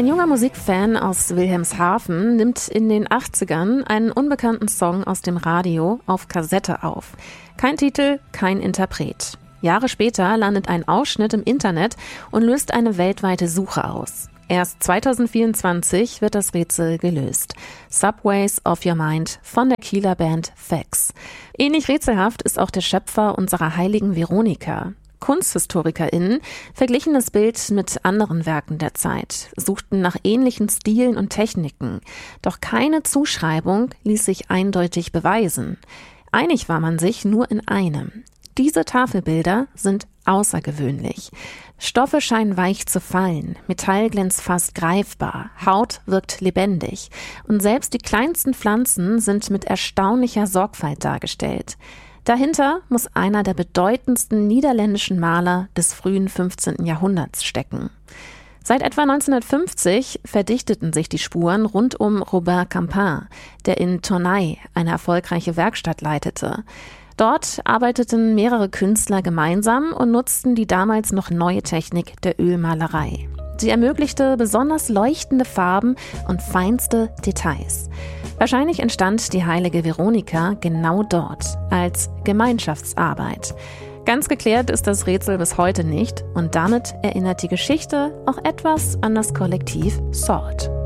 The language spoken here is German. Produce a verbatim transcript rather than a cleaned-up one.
Ein junger Musikfan aus Wilhelmshaven nimmt in den achtzigern einen unbekannten Song aus dem Radio auf Kassette auf. Kein Titel, kein Interpret. Jahre später landet ein Ausschnitt im Internet und löst eine weltweite Suche aus. Erst zweitausendvierundzwanzig wird das Rätsel gelöst. Subways of Your Mind von der Kieler Band Fax. Ähnlich rätselhaft ist auch der Schöpfer unserer heiligen Veronika. KunsthistorikerInnen verglichen das Bild mit anderen Werken der Zeit, suchten nach ähnlichen Stilen und Techniken. Doch keine Zuschreibung ließ sich eindeutig beweisen. Einig war man sich nur in einem. Diese Tafelbilder sind außergewöhnlich. Stoffe scheinen weich zu fallen, Metall glänzt fast greifbar, Haut wirkt lebendig und selbst die kleinsten Pflanzen sind mit erstaunlicher Sorgfalt dargestellt. Dahinter muss einer der bedeutendsten niederländischen Maler des frühen fünfzehnten Jahrhunderts stecken. Seit etwa neunzehnhundertfünfzig verdichteten sich die Spuren rund um Robert Campin, der in Tournai eine erfolgreiche Werkstatt leitete. Dort arbeiteten mehrere Künstler gemeinsam und nutzten die damals noch neue Technik der Ölmalerei. Sie ermöglichte besonders leuchtende Farben und feinste Details. Wahrscheinlich entstand die heilige Veronika genau dort, als Gemeinschaftsarbeit. Ganz geklärt ist das Rätsel bis heute nicht und damit erinnert die Geschichte auch etwas an das Kollektiv Salt.